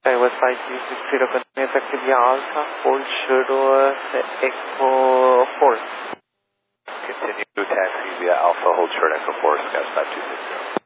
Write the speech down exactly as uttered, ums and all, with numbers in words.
Sky West five three six zero, continue taxi via Alpha, hold shuttle Echo four. Continue taxi via Alpha, hold short Echo four, Sky West five two six zero.